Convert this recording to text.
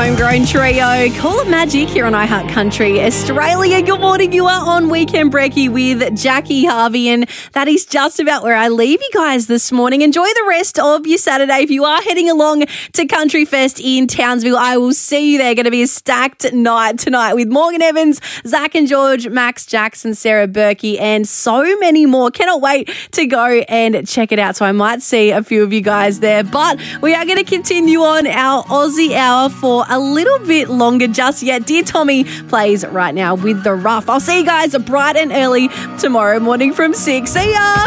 homegrown trio. Call it magic here on iHeart Country Australia. Good morning. You are on Weekend Brekkie with Jackie Harvey, and that is just about where I leave you guys this morning. Enjoy the rest of your Saturday. If you are heading along to Country Fest in Townsville, I will see you there. Going to be a stacked night tonight with Morgan Evans, Zach and George, Max Jackson, Sarah Berkey, and so many more. Cannot wait to go and check it out. So I might see a few of you guys there. But we are going to continue on our Aussie Hour for a little bit longer just yet. Dear Tommy plays right now with The Rough. I'll see you guys bright and early tomorrow morning from 6. See ya!